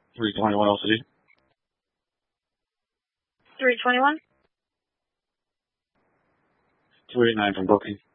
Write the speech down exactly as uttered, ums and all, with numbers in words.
three twenty-one L C D. three twenty-one? two eighty-nine from booking.